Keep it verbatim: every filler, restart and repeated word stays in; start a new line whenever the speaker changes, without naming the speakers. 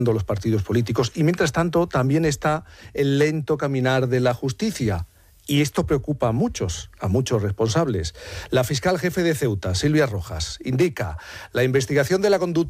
los partidos políticos y mientras tanto también está el lento caminar de la justicia. Y esto preocupa a muchos, a muchos responsables. La fiscal jefe de Ceuta, Silvia Rojas, indica la investigación de la conducta